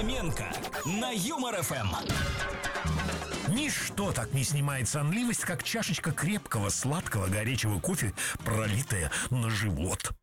Фоменко на Юмор ФМ. Ничто так не снимает сонливость, как чашечка крепкого, сладкого, горячего кофе, пролитая на живот.